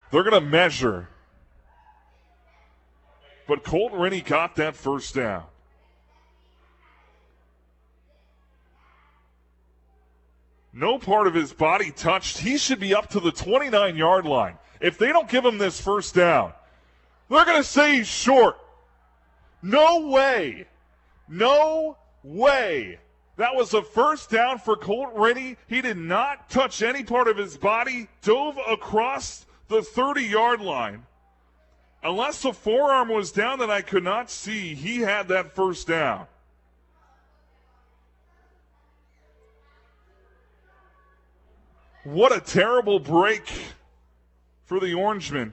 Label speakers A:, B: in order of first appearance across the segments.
A: They're going to measure. But Colton Rennie got that first down. No part of his body touched. He should be up to the 29-yard line. If they don't give him this first down, they're going to say he's short. No way. No way. That was a first down for Colton Rennie. He did not touch any part of his body, dove across the 30-yard line. Unless the forearm was down that I could not see, he had that first down. What a terrible break for the Orangemen.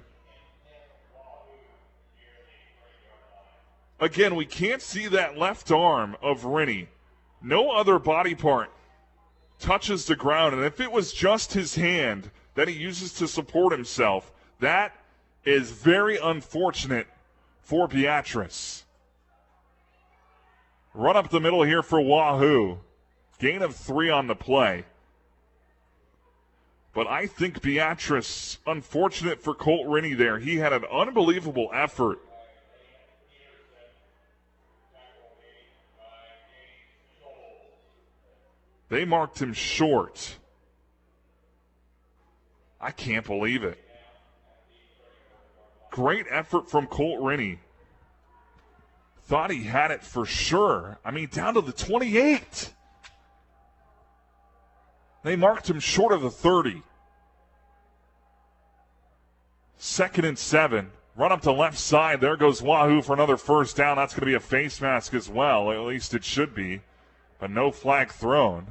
A: Again, we can't see that left arm of Rennie. No other body part touches the ground. And if it was just his hand that he uses to support himself, that is very unfortunate for Beatrice. Run up the middle here for Wahoo. Gain of 3 on the play. But I think Beatrice, unfortunate for Colt Rennie there, he had an unbelievable effort. They marked him short. I can't believe it. Great effort from Colt Rennie. Thought he had it for sure. I mean, down to the 28. They marked him short of the 30. 2nd and 7. Run up the left side. There goes Wahoo for another first down. That's going to be a face mask as well. At least it should be. But no flag thrown.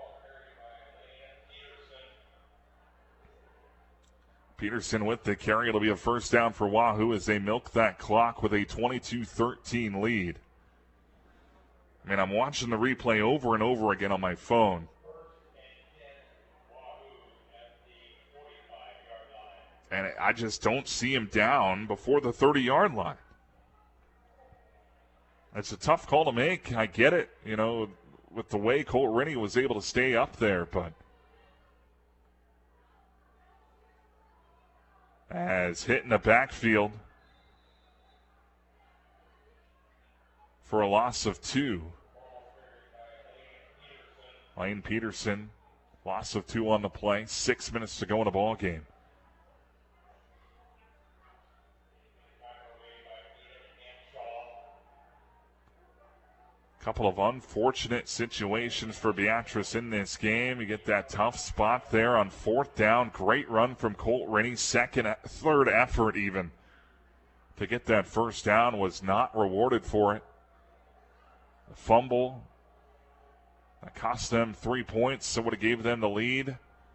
A: Peterson with the carry. It'll be a first down for Wahoo as they milk that clock with a 22-13 lead. I mean, I'm watching the replay over and over again on my phone. And I just don't see him down before the 30-yard line. It's a tough call to make. I get it, you know, with the way Colt Rennie was able to stay up there. But as hit in the backfield for a loss of 2. Lane Peterson, loss of 2 on the play. 6 minutes to go in the ball game. Couple of unfortunate situations for Beatrice in this game. You get that tough spot there on 4th down. Great run from Colt Rennie. Third effort even to get that first down, was not rewarded for it. A fumble that cost them 3 points, so would have gave them the lead.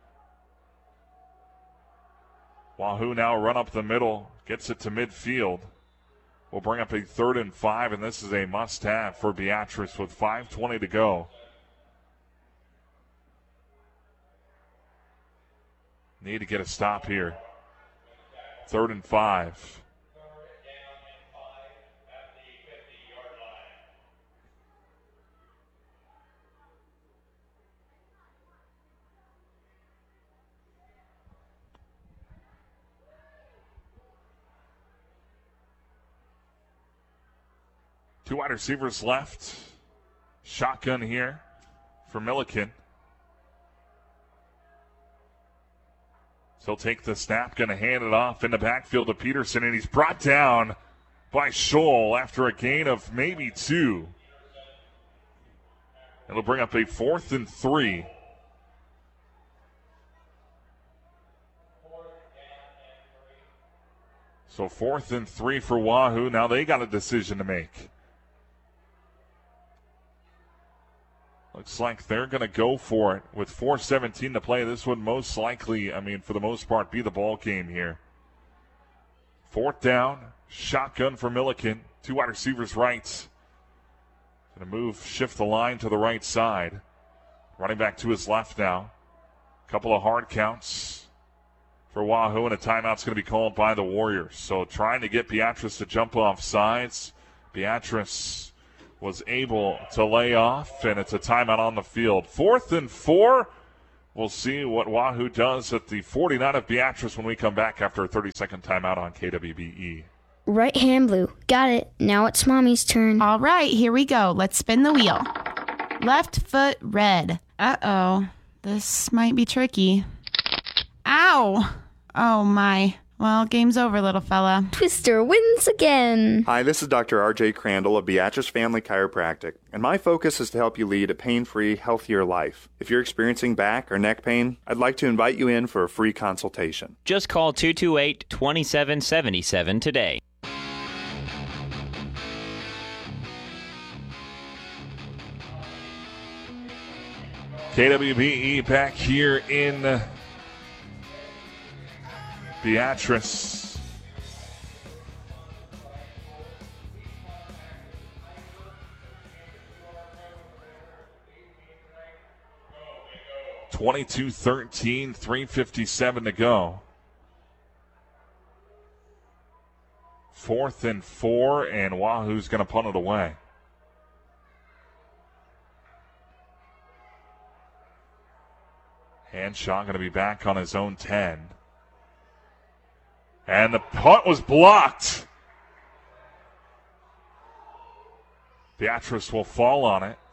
A: Wahoo now run up the middle, gets it to midfield. We'll bring up a 3rd and 5, and this is a must-have for Beatrice with 5:20 to go. Need to get a stop here. 3rd and 5. Two wide receivers left. Shotgun here for Milliken. So he'll take the snap, going to hand it off in the backfield to Peterson, and he's brought down by Scholl after a gain of maybe 2. It'll bring up a 4th and 3. So 4th and 3 for Wahoo. Now they got a decision to make. Looks like they're going to go for it. With 4:17 to play, this would most likely, I mean, for the most part, be the ball game here. 4th down, shotgun for Milliken. 2 wide receivers right. Going to shift the line to the right side. Running back to his left now. Couple of hard counts for Wahoo, and a timeout's going to be called by the Warriors. So trying to get Beatrice to jump off sides. Beatrice was able to lay off, and it's a timeout on the field. 4th and 4. We'll see what Wahoo does at the 49 of Beatrice when we come back after a 30-second timeout on KWBE.
B: Right hand blue. Got it. Now it's Mommy's turn.
C: All right, here we go. Let's spin the wheel. Left foot red. Uh-oh. This might be tricky. Ow! Oh, my. Well, game's over, little fella.
B: Twister wins again.
D: Hi, this is Dr. R.J. Crandall of Beatrice Family Chiropractic, and my focus is to help you lead a pain-free, healthier life. If you're experiencing back or neck pain, I'd like to invite you in for a free consultation.
E: Just call 228-2777 today.
A: KWBE back here in Beatrice. (22-13), 3:57 to go. 4th and 4, and Wahoo's going to punt it away. Hanshaw going to be back on his own 10. And the punt was blocked. Beatrice will fall on it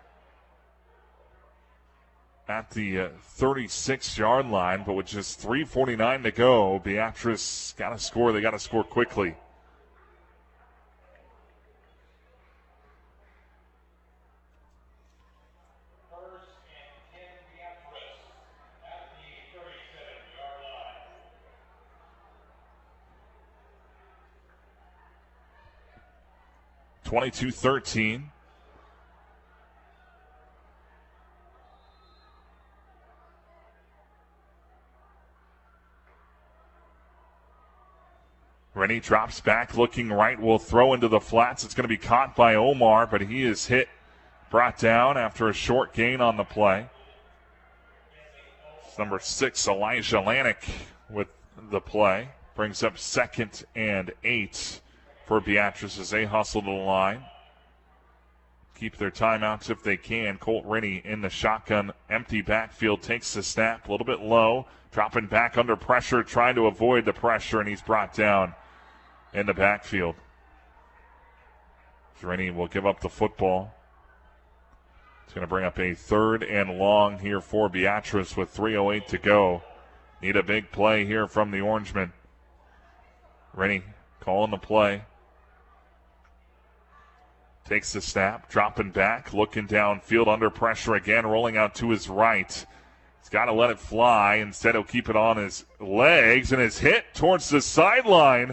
A: at the 36-yard line, but with just 3:49 to go, Beatrice got to score. They got to score quickly. (22-13). Rennie drops back, looking right, will throw into the flats. It's going to be caught by Omar, but he is hit, brought down after a short gain on the play. It's number 6, Elijah Lanik, with the play. Brings up 2nd and 8 for Beatrice as they hustle to the line. Keep their timeouts if they can. Colt Rennie in the shotgun, empty backfield, takes the snap, a little bit low, dropping back under pressure, trying to avoid the pressure, and he's brought down in the backfield. Rennie will give up the football. It's going to bring up a 3rd and long here for Beatrice with 3:08 to go. Need a big play here from the Orangemen. Rennie calling the play. Takes the snap, dropping back, looking downfield under pressure again, rolling out to his right. He's got to let it fly. Instead, he'll keep it on his legs, and is hit towards the sideline.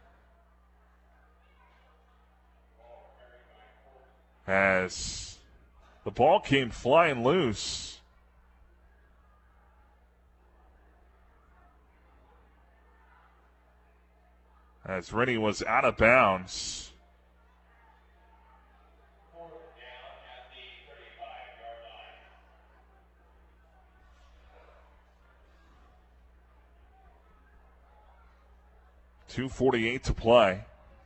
A: As the ball came flying loose. As Rennie was out of bounds. .248 to play.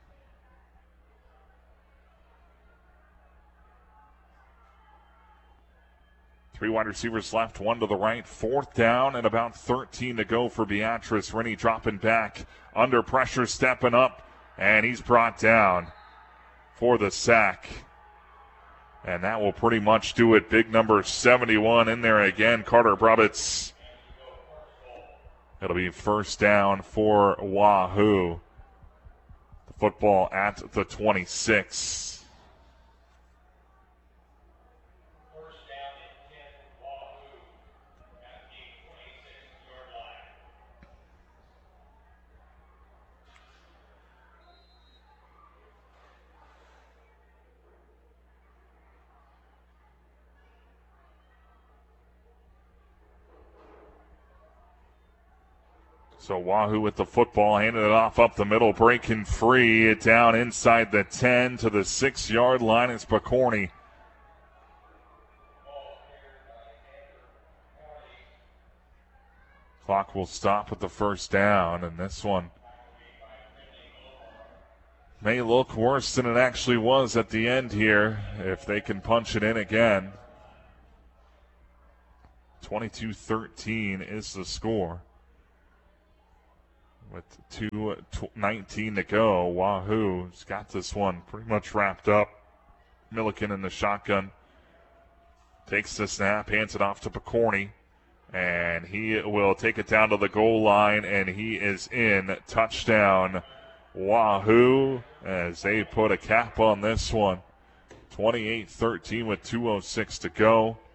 A: Three wide receivers left, one to the right. 4th down and about 13 to go for Beatrice. Rennie dropping back, under pressure, stepping up, and he's brought down for the sack. And that will pretty much do it. Big number 71 in there again, Carter Brubitz. It'll be 1st down for Wahoo. The football at the 26. So Wahoo with the football, handing it off up the middle, breaking free. It down inside the 10 to the 6-yard line. It's Picorni. Clock will stop with the 1st down, and this one may look worse than it actually was at the end here if they can punch it in again. 22-13 is the score. With 2:19 to go, Wahoo's got this one pretty much wrapped up. Milliken in the shotgun. Takes the snap, hands it off to Picorni. And he will take it down to the goal line, and he is in. Touchdown, Wahoo, as they put a cap on this one. 28-13 with 2:06 to go.